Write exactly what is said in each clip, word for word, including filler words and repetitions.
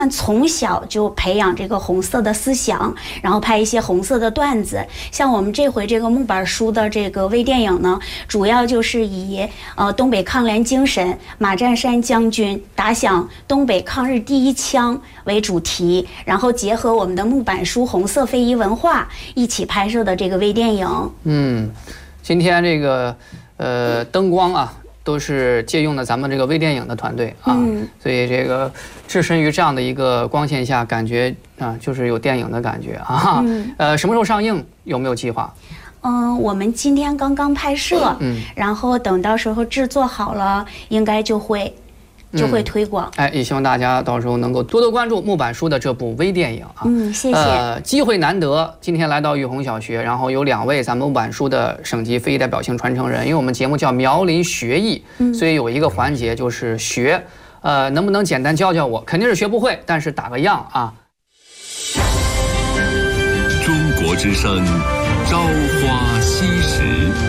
从小就培养这个红色的思想，然后拍一些红色的段子。像我们这回这个木板书的这个微电影呢，主要就是以呃东北抗联精神，马占山将军打响东北抗日第一枪为主题，然后结合我们的木板书红色非遗文化一起拍摄的这个微电影。 嗯，今天这个呃灯光啊，都是借用的咱们这个微电影的团队啊，嗯、所以这个置身于这样的一个光线下，感觉啊就是有电影的感觉啊。嗯、呃，什么时候上映？有没有计划？ 嗯，我们今天刚刚拍摄，嗯，然后等到时候制作好了，应该就会。就会推广、 嗯，哎，也希望大家到时候能够多多关注木板书的这部微电影啊。 嗯，谢谢。 呃，机会难得，今天来到育红小学，然后有两位咱们木板书的省级非遗代表性传承人，因为我们节目叫苗林学艺，嗯、所以有一个环节就是学。呃，能不能简单教教我？肯定是学不会，但是打个样啊。 中国之声，朝花夕拾。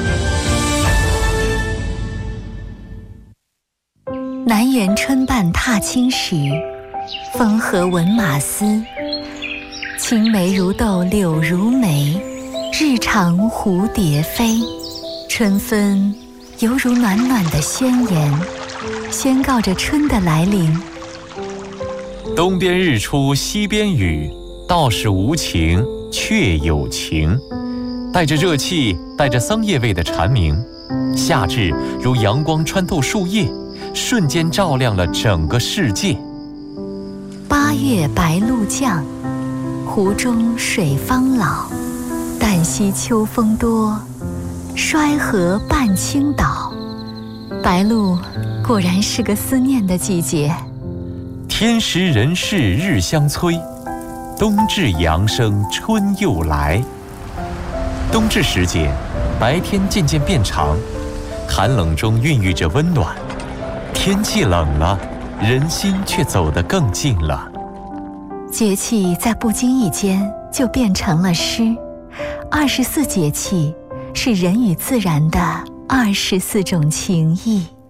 南园春半踏青时，风和闻马嘶。青梅如豆柳如眉，日长蝴蝶飞。春分犹如暖暖的宣言，宣告着春的来临。 东边日出西边雨，道是无晴却有晴。带着热气，带着桑叶味的蝉鸣，夏至如阳光穿透树叶，瞬间照亮了整个世界。 八月白露降，湖中水方老。旦夕秋风多，衰河半倾倒。白露果然是个思念的季节。 天时人事日相催，冬至阳生春又来。冬至时节，白天渐渐变长，寒冷中孕育着温暖。天气冷了，人心却走得更近了。 节气在不经意间就变成了诗。二十四节气是人与自然的二十四种情谊。